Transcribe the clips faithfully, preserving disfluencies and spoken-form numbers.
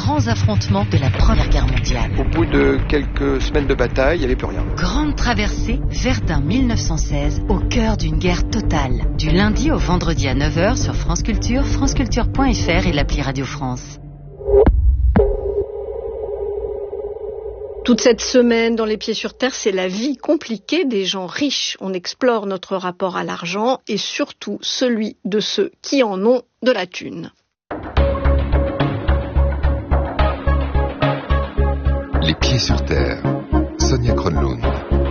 grands affrontements de la Première Guerre mondiale. Au bout de quelques semaines de bataille, il n'y avait plus rien. Grande traversée, Verdun mille neuf cent seize, au cœur d'une guerre totale. Du lundi au vendredi à neuf heures sur France Culture, franceculture point f r et l'appli Radio France. Toute cette semaine, dans Les Pieds sur Terre, c'est la vie compliquée des gens riches. On explore notre rapport à l'argent et surtout celui de ceux qui en ont de la thune. Les Pieds sur Terre, Sonia Kronlund.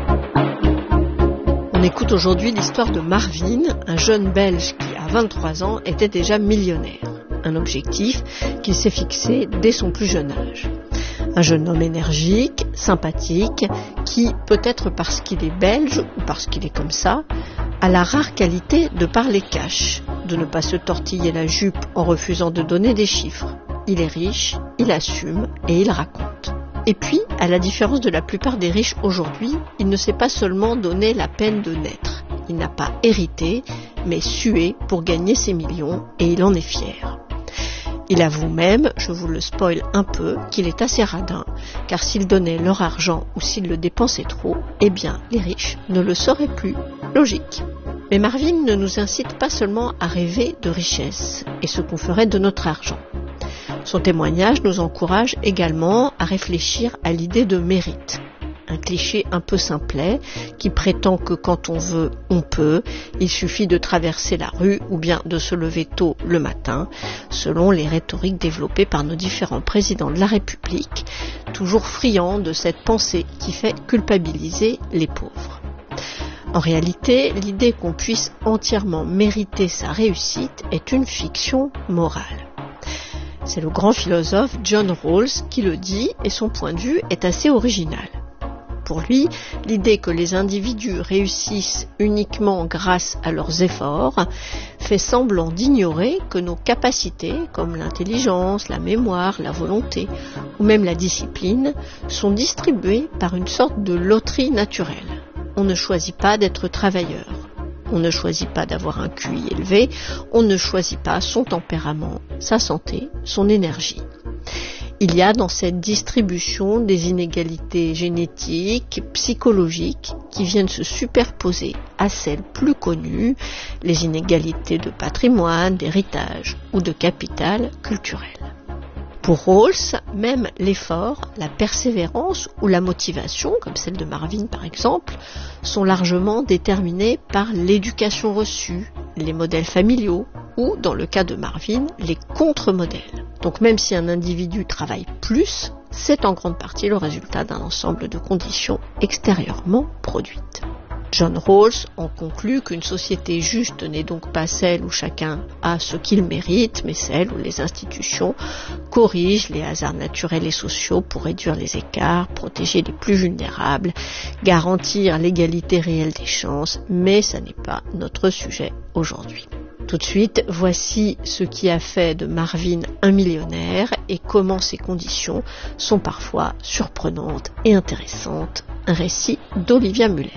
On écoute aujourd'hui l'histoire de Marvin, un jeune Belge qui, à vingt-trois ans, était déjà millionnaire. Un objectif qu'il s'est fixé dès son plus jeune âge. Un jeune homme énergique, sympathique, qui, peut-être parce qu'il est belge ou parce qu'il est comme ça, a la rare qualité de parler cash, de ne pas se tortiller la jupe en refusant de donner des chiffres. Il est riche, il assume et il raconte. Et puis, à la différence de la plupart des riches aujourd'hui, il ne s'est pas seulement donné la peine de naître. Il n'a pas hérité, mais sué pour gagner ses millions, et il en est fier. Il avoue même, je vous le spoil un peu, qu'il est assez radin, car s'il donnait leur argent ou s'il le dépensait trop, eh bien, les riches ne le sauraient plus. Logique. Mais Marvin ne nous incite pas seulement à rêver de richesse et ce qu'on ferait de notre argent. Son témoignage nous encourage également à réfléchir à l'idée de mérite. Un cliché un peu simplet qui prétend que quand on veut, on peut. Il suffit de traverser la rue ou bien de se lever tôt le matin, selon les rhétoriques développées par nos différents présidents de la République, toujours friands de cette pensée qui fait culpabiliser les pauvres. En réalité, l'idée qu'on puisse entièrement mériter sa réussite est une fiction morale. C'est le grand philosophe John Rawls qui le dit et son point de vue est assez original. Pour lui, l'idée que les individus réussissent uniquement grâce à leurs efforts fait semblant d'ignorer que nos capacités, comme l'intelligence, la mémoire, la volonté ou même la discipline, sont distribuées par une sorte de loterie naturelle. On ne choisit pas d'être travailleur. On ne choisit pas d'avoir un Q I élevé, on ne choisit pas son tempérament, sa santé, son énergie. Il y a dans cette distribution des inégalités génétiques, psychologiques, qui viennent se superposer à celles plus connues, les inégalités de patrimoine, d'héritage ou de capital culturel. Pour Rawls, même l'effort, la persévérance ou la motivation, comme celle de Marvin par exemple, sont largement déterminés par l'éducation reçue, les modèles familiaux ou, dans le cas de Marvin, les contre-modèles. Donc même si un individu travaille plus, c'est en grande partie le résultat d'un ensemble de conditions extérieurement produites. John Rawls en conclut qu'une société juste n'est donc pas celle où chacun a ce qu'il mérite, mais celle où les institutions corrigent les hasards naturels et sociaux pour réduire les écarts, protéger les plus vulnérables, garantir l'égalité réelle des chances, mais ça n'est pas notre sujet aujourd'hui. Tout de suite, voici ce qui a fait de Marvin un millionnaire et comment ces conditions sont parfois surprenantes et intéressantes. Un récit d'Olivia Muller.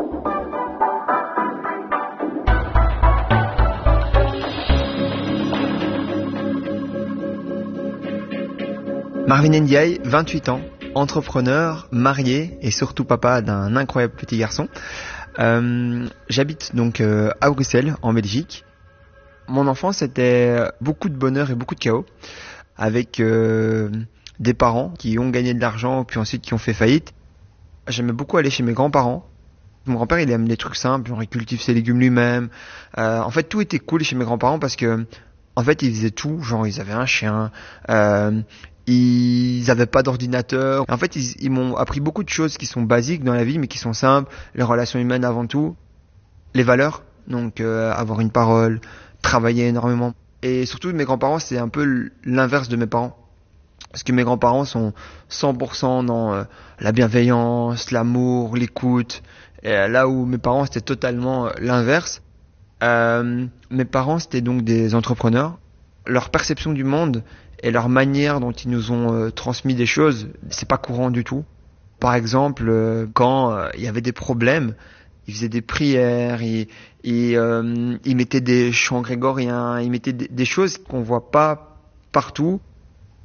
Marvin Ndiaye, vingt-huit ans, entrepreneur, marié et surtout papa d'un incroyable petit garçon. Euh, j'habite donc euh, à Bruxelles, en Belgique. Mon enfance, c'était beaucoup de bonheur et beaucoup de chaos, avec euh, des parents qui ont gagné de l'argent puis ensuite qui ont fait faillite. J'aimais beaucoup aller chez mes grands-parents. Mon grand-père, il aime les trucs simples, genre il cultive ses légumes lui-même. Euh, en fait, tout était cool chez mes grands-parents parce que, en fait, ils faisaient tout. Genre, ils avaient un chien. Euh, Ils n'avaient pas d'ordinateur. En fait, ils, ils m'ont appris beaucoup de choses qui sont basiques dans la vie, mais qui sont simples. Les relations humaines avant tout. Les valeurs. Donc, euh, avoir une parole, travailler énormément. Et surtout, mes grands-parents, c'est un peu l'inverse de mes parents. Parce que mes grands-parents sont cent pour cent dans euh, la bienveillance, l'amour, l'écoute. Et euh, là où mes parents, c'était totalement euh, l'inverse. Euh, mes parents, c'était donc des entrepreneurs. Leur perception du monde et leur manière dont ils nous ont euh, transmis des choses, c'est pas courant du tout. Par exemple, euh, quand euh, il y avait des problèmes, ils faisaient des prières, ils, ils, euh, ils mettaient des chants grégoriens, ils mettaient des, des choses qu'on voit pas partout.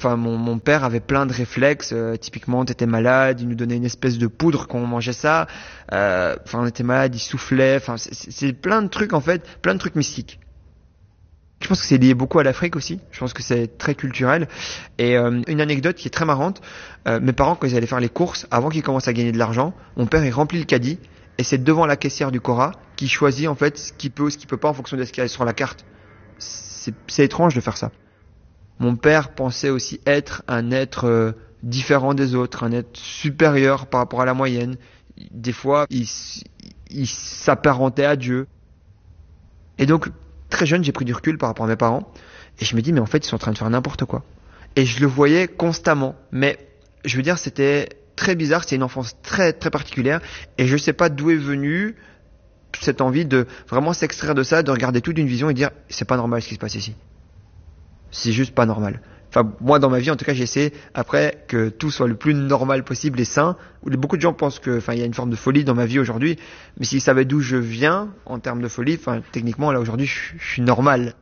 Enfin, mon, mon père avait plein de réflexes. Euh, typiquement, t'étais malade, il nous donnait une espèce de poudre quand on mangeait ça. Euh, enfin, on était malade, il soufflait. Enfin, c'est, c'est plein de trucs en fait, plein de trucs mystiques. Je pense que c'est lié beaucoup à l'Afrique aussi. Je pense que c'est très culturel. Et euh, une anecdote qui est très marrante. Euh, mes parents, quand ils allaient faire les courses, avant qu'ils commencent à gagner de l'argent, mon père il remplit le caddie et c'est devant la caissière du Cora qui choisit en fait ce qu'il peut ou ce qu'il peut pas en fonction de ce qu'il y a sur la carte. C'est, c'est étrange de faire ça. Mon père pensait aussi être un être euh, différent des autres, un être supérieur par rapport à la moyenne. Des fois, il, il s'apparentait à Dieu. Et donc, très jeune, j'ai pris du recul par rapport à mes parents. Et je me dis, mais en fait, ils sont en train de faire n'importe quoi. Et je le voyais constamment. Mais, je veux dire, c'était très bizarre. C'était une enfance très, très particulière. Et je sais pas d'où est venue cette envie de vraiment s'extraire de ça, de regarder tout d'une vision et dire, c'est pas normal ce qui se passe ici. C'est juste pas normal. Enfin, moi, dans ma vie, en tout cas, j'ai essayé, après, que tout soit le plus normal possible et sain. Beaucoup de gens pensent que, enfin, il y a une forme de folie dans ma vie aujourd'hui. Mais s'ils savaient d'où je viens, en termes de folie, enfin, techniquement, là, aujourd'hui, je, je suis normal.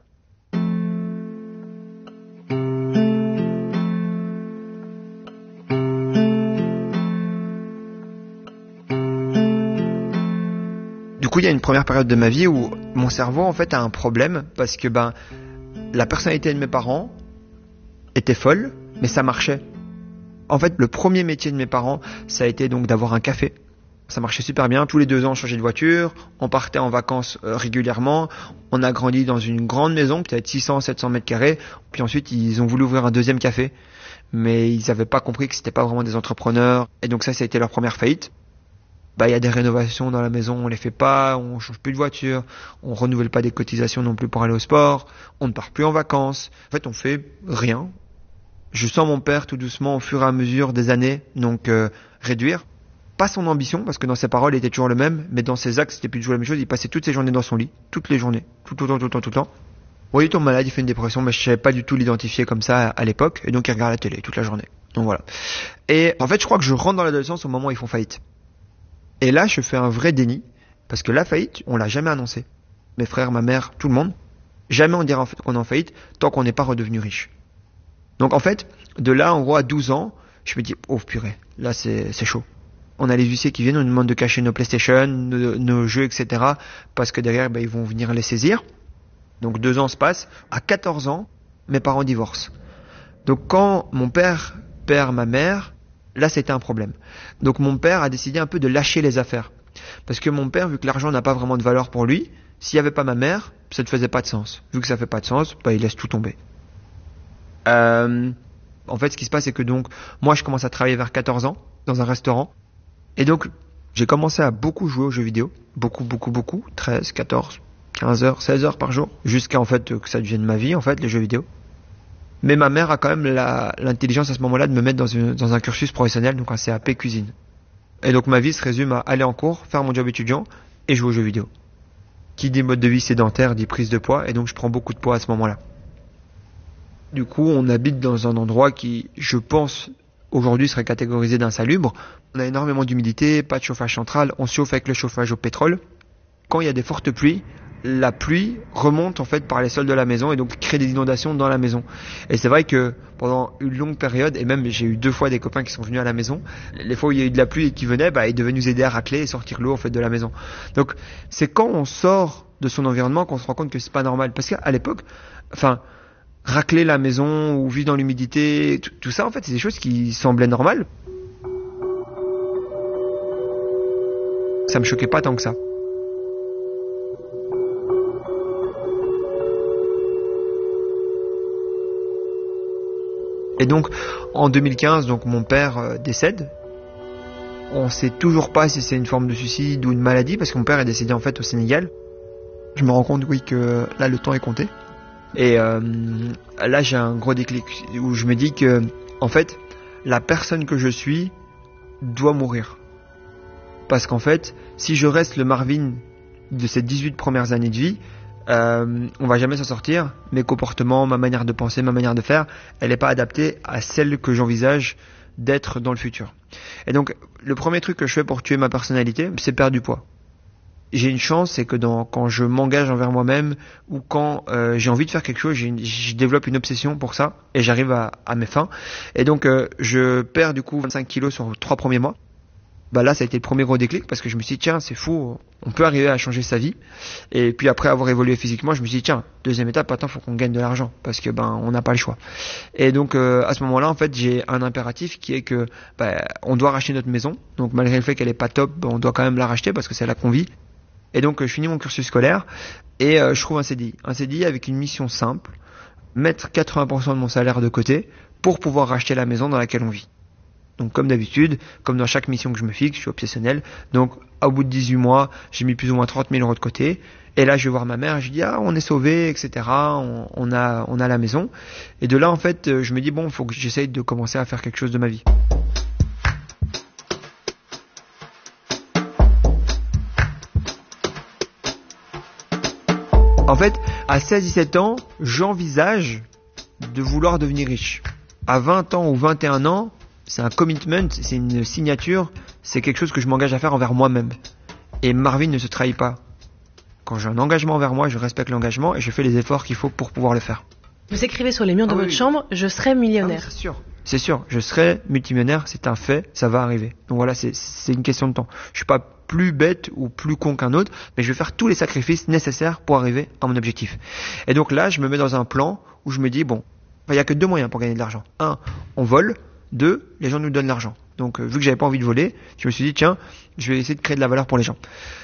Du coup, il y a une première période de ma vie où mon cerveau, en fait, a un problème parce que, ben, la personnalité de mes parents était folle, mais ça marchait. En fait, le premier métier de mes parents, ça a été donc d'avoir un café. Ça marchait super bien. Tous les deux ans, on changeait de voiture. On partait en vacances euh, régulièrement. On a grandi dans une grande maison, peut-être six cents, sept cents mètres carrés. Puis ensuite, ils ont voulu ouvrir un deuxième café. Mais ils n'avaient pas compris que c'était pas vraiment des entrepreneurs. Et donc ça, ça a été leur première faillite. Bah, il y a des rénovations dans la maison, on les fait pas, on change plus de voiture, on renouvelle pas des cotisations non plus pour aller au sport, on ne part plus en vacances. En fait, on fait rien. Je sens mon père tout doucement au fur et à mesure des années, donc euh, réduire. Pas son ambition, parce que dans ses paroles, il était toujours le même, mais dans ses actes, c'était plus toujours la même chose. Il passait toutes ses journées dans son lit, toutes les journées, tout le temps, tout le temps, tout le temps. Oui, il tombe malade, il fait une dépression, mais je savais pas du tout l'identifier comme ça à l'époque, et donc il regarde la télé toute la journée. Donc voilà. Et en fait, je crois que je rentre dans l'adolescence au moment où ils font faillite. Et là, je fais un vrai déni, parce que la faillite, on l'a jamais annoncé. Mes frères, ma mère, tout le monde. Jamais on dira en fait qu'on est en faillite tant qu'on n'est pas redevenu riche. Donc en fait, de là, en gros, à douze ans, je me dis, oh purée, là c'est, c'est chaud. On a les huissiers qui viennent, on nous demande de cacher nos PlayStation, nos, nos jeux, et cetera. Parce que derrière, ben, ils vont venir les saisir. Donc deux ans se passent. À quatorze ans, mes parents divorcent. Donc quand mon père perd ma mère, là, c'était un problème. Donc mon père a décidé un peu de lâcher les affaires. Parce que mon père, vu que l'argent n'a pas vraiment de valeur pour lui, s'il n'y avait pas ma mère, ça ne faisait pas de sens. Vu que ça ne fait pas de sens, bah, il laisse tout tomber. Euh, en fait, ce qui se passe, c'est que donc, moi, je commence à travailler vers quatorze ans, dans un restaurant. Et donc, j'ai commencé à beaucoup jouer aux jeux vidéo. Beaucoup, beaucoup, beaucoup. treize, quatorze, quinze heures, seize heures par jour. Jusqu'à, en fait, que ça devienne ma vie, en fait, les jeux vidéo. Mais ma mère a quand même la, l'intelligence à ce moment-là de me mettre dans, une, dans un cursus professionnel, donc un C A P cuisine. Et donc ma vie se résume à aller en cours, faire mon job étudiant et jouer aux jeux vidéo. Qui dit mode de vie sédentaire, dit prise de poids, et donc je prends beaucoup de poids à ce moment-là. Du coup, on habite dans un endroit qui, je pense, aujourd'hui serait catégorisé d'insalubre. On a énormément d'humidité, pas de chauffage central, on chauffe avec le chauffage au pétrole. Quand il y a des fortes pluies, la pluie remonte en fait par les sols de la maison et donc crée des inondations dans la maison. Et c'est vrai que pendant une longue période, et même j'ai eu deux fois des copains qui sont venus à la maison, les fois où il y a eu de la pluie et qui venaient, bah, ils devaient nous aider à racler et sortir l'eau en fait de la maison. Donc c'est quand on sort de son environnement qu'on se rend compte que c'est pas normal. Parce qu'à l'époque, enfin, racler la maison ou vivre dans l'humidité, tout, tout ça en fait c'est des choses qui semblaient normales. Ça me choquait pas tant que ça. Et donc, en deux mille quinze, donc mon père euh, décède. On sait toujours pas si c'est une forme de suicide ou une maladie, parce que mon père est décédé en fait au Sénégal. Je me rends compte, oui, que là, le temps est compté. Et euh, là, j'ai un gros déclic où je me dis que, en fait, la personne que je suis doit mourir. Parce qu'en fait, si je reste le Marvin de ces dix-huit premières années de vie, Euh, on va jamais s'en sortir. Mes comportements, ma manière de penser, ma manière de faire, elle n'est pas adaptée à celle que j'envisage d'être dans le futur. Et donc, le premier truc que je fais pour tuer ma personnalité, c'est perdre du poids. j'ai une chance, c'est que dans, quand je m'engage envers moi-même ou quand euh, j'ai envie de faire quelque chose, j'ai une, je développe une obsession pour ça et j'arrive à, à mes fins. Et donc, euh, je perds du coup vingt-cinq kilos sur les trois premiers mois. Bah là, ça a été le premier gros déclic parce que je me suis dit, tiens, c'est fou, on peut arriver à changer sa vie. Et puis après avoir évolué physiquement, je me suis dit, tiens, deuxième étape, maintenant, faut qu'on gagne de l'argent parce que ben, on n'a pas le choix. Et donc, euh, à ce moment-là, en fait, j'ai un impératif qui est que ben, on doit racheter notre maison. Donc, malgré le fait qu'elle est pas top, ben, on doit quand même la racheter parce que c'est là qu'on vit. Et donc, euh, je finis mon cursus scolaire et euh, je trouve un C D I. Un C D I avec une mission simple, mettre quatre-vingts pour cent de mon salaire de côté pour pouvoir racheter la maison dans laquelle on vit. Donc comme d'habitude, comme dans chaque mission que je me fixe, je suis obsessionnel. Donc au bout de dix-huit mois, j'ai mis plus ou moins trente mille euros de côté. Et là, je vais voir ma mère et je dis, ah, on est sauvé, et cetera. On, on a, on a la maison. Et de là, en fait, je me dis, bon, il faut que j'essaye de commencer à faire quelque chose de ma vie. En fait, à seize dix-sept ans, j'envisage de vouloir devenir riche. À vingt ans ou vingt et un ans, c'est un commitment, c'est une signature, c'est quelque chose que je m'engage à faire envers moi-même. Et Marvin ne se trahit pas. Quand j'ai un engagement envers moi, je respecte l'engagement et je fais les efforts qu'il faut pour pouvoir le faire. Vous écrivez sur les murs de ah, votre oui. chambre, je serai millionnaire. Ah, oui, c'est sûr, c'est sûr, je serai multimillionnaire, c'est un fait, ça va arriver. Donc voilà, c'est, c'est une question de temps. Je suis pas plus bête ou plus con qu'un autre, mais je vais faire tous les sacrifices nécessaires pour arriver à mon objectif. Et donc là, je me mets dans un plan où je me dis, bon, il n'y a que deux moyens pour gagner de l'argent. Un, on vole. Deux, les gens nous donnent l'argent. Donc, euh, vu que j'avais pas envie de voler, je me suis dit, tiens, je vais essayer de créer de la valeur pour les gens.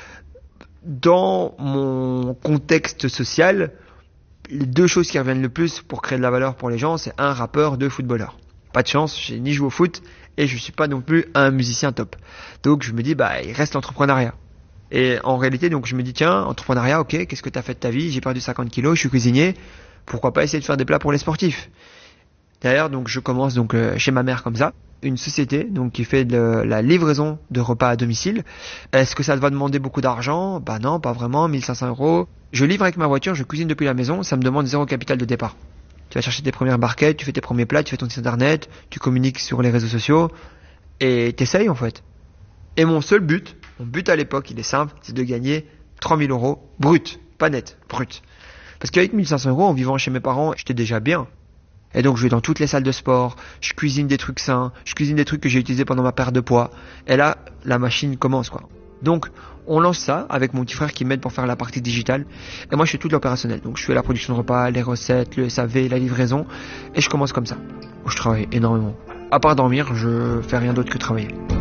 Dans mon contexte social, les deux choses qui reviennent le plus pour créer de la valeur pour les gens, c'est un rappeur, deux footballeurs. Pas de chance, j'ai ni joué au foot et je suis pas non plus un musicien top. Donc, je me dis, bah, il reste l'entrepreneuriat. Et en réalité, donc, je me dis, tiens, entrepreneuriat, ok, qu'est-ce que t'as fait de ta vie? J'ai perdu cinquante kilos, je suis cuisinier. Pourquoi pas essayer de faire des plats pour les sportifs? D'ailleurs, donc je commence donc euh, chez ma mère comme ça, une société donc qui fait de la livraison de repas à domicile. Est-ce que ça va demander beaucoup d'argent? Bah non, pas vraiment, mille cinq cents euros. Je livre avec ma voiture, je cuisine depuis la maison, ça me demande zéro capital de départ. Tu vas chercher tes premières barquettes, tu fais tes premiers plats, tu fais ton site internet, tu communiques sur les réseaux sociaux et t'essayes en fait. Et mon seul but, mon but à l'époque, il est simple, c'est de gagner trois mille euros brut, pas net, brut. Parce qu'avec mille cinq cents euros, en vivant chez mes parents, j'étais déjà bien. Et donc je vais dans toutes les salles de sport, je cuisine des trucs sains, je cuisine des trucs que j'ai utilisés pendant ma perte de poids. Et là, la machine commence quoi. Donc on lance ça avec mon petit frère qui m'aide pour faire la partie digitale. Et moi je fais tout l'opérationnel. Donc je fais la production de repas, les recettes, le S A V, la livraison. Et je commence comme ça. Je travaille énormément. À part dormir, je fais rien d'autre que travailler.